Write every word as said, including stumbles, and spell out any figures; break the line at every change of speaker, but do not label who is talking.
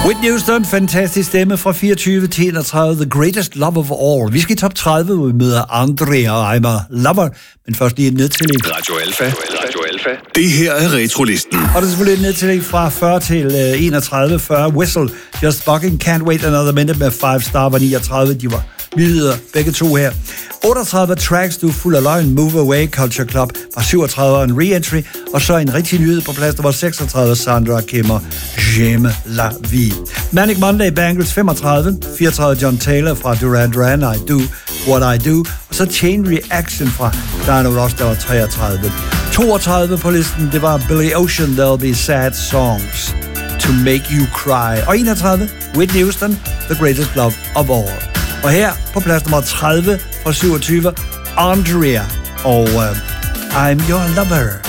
Whitney Houston, fantastisk stemme fra fireogtyve til enogtredive, The Greatest Love of All. Vi skal i top tredive, hvor vi møder Andrea og I'm a Lover, men først lige et nedtillæg.
Radio Alfa. Radio Alfa. Det her er Retrolisten.
Og det er selvfølgelig et nedtillæg fra fyrre til enogtredive, fyrre Whistle, Just Bugging, Can't Wait Another Minute med five Star var niogtredive, de var nyheder begge to her. otteogtredive Tracks, du er fuld af løgn, Move Away, Culture Club var syvogtredive, en re-entry, og så en rigtig nyhed på plads, der var seksogtredive, Sandra Kimmer, J'aime la vie. Manic Monday, Bangles femogtredive, fireogtredive John Taylor fra Duran Duran, I Do What I Do, og så Chain Reaction fra Diana Ross, der var treogtredive. toogtredive på listen, det var Billy Ocean, There'll Be Sad Songs to Make You Cry, og enogtredive, Whitney Houston, The Greatest Love of All. Og her på plads nummer tredive fra syvogtyve, Andrea og uh, I'm Your Lover.